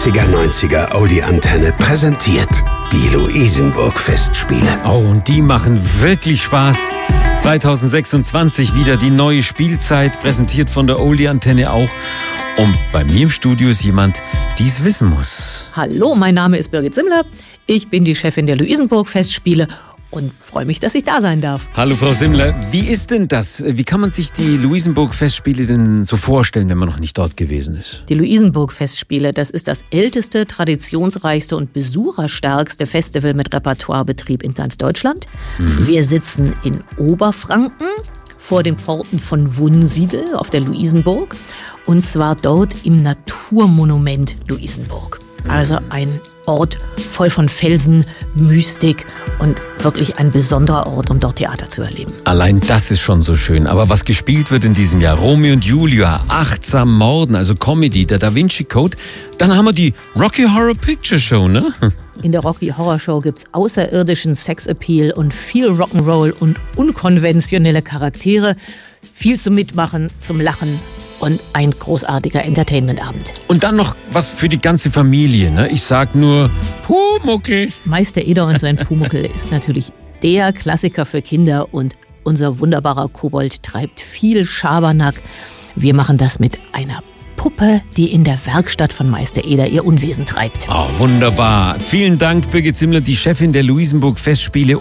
80er, 90er Oldie-Antenne präsentiert die Luisenburg-Festspiele. Oh, und die machen wirklich Spaß. 2026 wieder die neue Spielzeit, präsentiert von der Oldie-Antenne auch. Und bei mir im Studio ist jemand, die es wissen muss. Hallo, mein Name ist Birgit Simmler. Ich bin die Chefin der Luisenburg-Festspiele und freue mich, dass ich da sein darf. Hallo Frau Simmler, wie ist denn das? Wie kann man sich die Luisenburg-Festspiele denn so vorstellen, wenn man noch nicht dort gewesen ist? Die Luisenburg-Festspiele, das ist das älteste, traditionsreichste und besucherstärkste Festival mit Repertoirebetrieb in ganz Deutschland. Wir sitzen in Oberfranken vor den Pforten von Wunsiedel auf der Luisenburg, und zwar dort im Naturmonument Luisenburg. Also ein Ort voll von Felsen, Mystik und wirklich ein besonderer Ort, um dort Theater zu erleben. Allein das ist schon so schön. Aber was gespielt wird in diesem Jahr? Romeo und Julia, Achtsam Morden, also Comedy, der Da Vinci Code. Dann haben wir die Rocky Horror Picture Show, ne? In der Rocky Horror Show gibt's außerirdischen Sexappeal und viel Rock'n'Roll und unkonventionelle Charaktere. Viel zum Mitmachen, zum Lachen und ein großartiger Entertainmentabend. Und dann noch was für die ganze Familie, ne? Ich sag nur Pumuckl. Meister Eder und sein Pumuckl ist natürlich der Klassiker für Kinder, und unser wunderbarer Kobold treibt viel Schabernack. Wir machen das mit einer Puppe, die in der Werkstatt von Meister Eder ihr Unwesen treibt. Oh, wunderbar. Vielen Dank, Birgit Simmler, die Chefin der Luisenburg-Festspiele.